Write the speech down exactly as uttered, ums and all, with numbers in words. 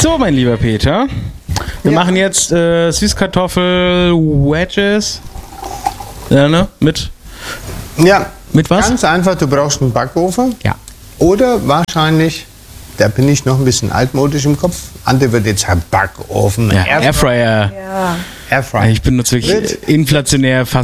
So, mein lieber Peter, wir Ja. machen jetzt äh, Süßkartoffel-Wedges. Ja, ne? Mit, Ja, mit was? ganz einfach, du brauchst einen Backofen. Ja. Oder wahrscheinlich, da bin ich noch ein bisschen altmodisch im Kopf. Ante wird jetzt sagen, Backofen, Ja, Airfryer. Airfryer. Ja. Airfryer. Ich benutze wirklich Wird- inflationär fast